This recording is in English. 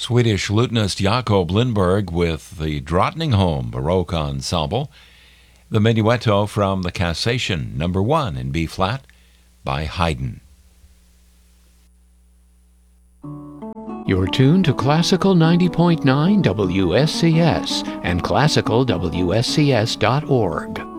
Swedish lutenist Jakob Lindberg with the Drottningholm Baroque Ensemble, the Menuetto from the Cassation, number 1 in B-flat by Haydn. You're tuned to Classical 90.9 WSCS and classicalwscs.org.